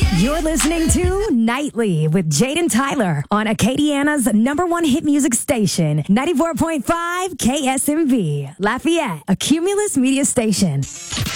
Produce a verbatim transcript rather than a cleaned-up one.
You're listening to Nightly with Jaden Tyler on Acadiana's number one hit music station, ninety-four point five K S M V, Lafayette, a Cumulus media station.